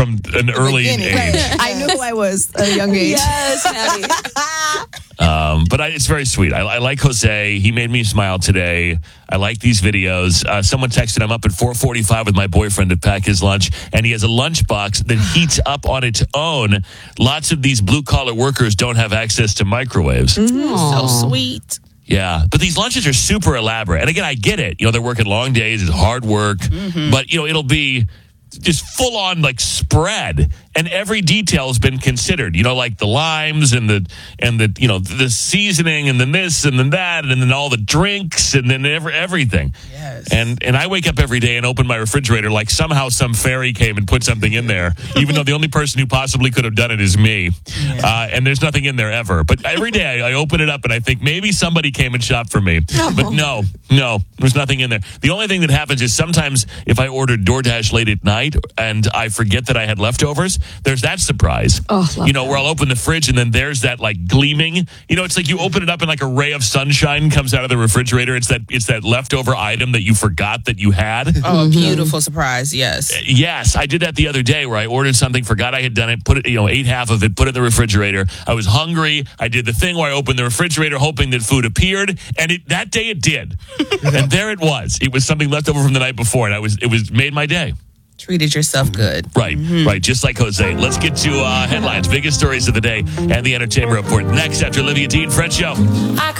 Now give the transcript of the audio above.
from an early age. I knew who I was at a young age. Yes, Maddie. But it's very sweet. I like Jose. He made me smile today. I like these videos. Someone texted, I'm up at 4:45 with my boyfriend to pack his lunch, and he has a lunchbox that heats up on its own. Lots of these blue-collar workers don't have access to microwaves. So sweet. Yeah, but these lunches are super elaborate. And again, I get it. They're working long days. It's hard work. But, it'll be just full-on, spread. And every detail has been considered, like the limes and the the seasoning and then this and then that and then all the drinks and then everything. Yes. And I wake up every day and open my refrigerator like somehow some fairy came and put something in there, even though the only person who possibly could have done it is me. Yeah. And there's nothing in there ever. But every day I open it up and I think maybe somebody came and shopped for me. But no, there's nothing in there. The only thing that happens is sometimes if I ordered DoorDash late at night and I forget that I had leftovers, there's that surprise. Where I'll open the fridge and then there's that gleaming. It's like you open it up and like a ray of sunshine comes out of the refrigerator. It's that leftover item that you forgot that you had. Oh, beautiful surprise. Yes. Yes, I did that the other day where I ordered something, forgot I had done it, put it, ate half of it, put it in the refrigerator. I was hungry. I did the thing where I opened the refrigerator hoping that food appeared, and that day it did. And there it was. It was something left over from the night before, and it was made my day. Treated yourself good. Right, just like Jose. Let's get to headlines, biggest stories of the day, and the entertainment report next after Olivia Dean, Fred Show.